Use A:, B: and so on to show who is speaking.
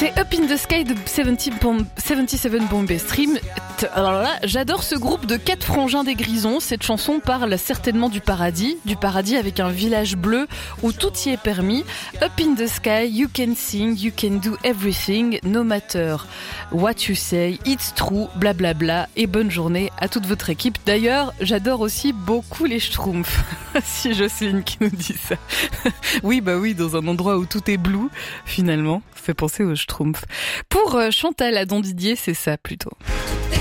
A: C'est Up in the Sky de 77 Bombay Stream. Alors là, j'adore ce groupe de 4 frangins des Grisons. Cette chanson parle certainement du paradis avec un village bleu où tout y est permis. Up in the sky, you can sing, you can do everything, no matter what you say, it's true, blablabla. Et bonne journée à toute votre équipe. D'ailleurs, j'adore aussi beaucoup les Schtroumpfs. Si Jocelyne qui nous dit ça. Oui, dans un endroit où tout est blue, finalement, fait penser aux Schtroumpfs. Pour Chantal à Don Didier, c'est ça plutôt.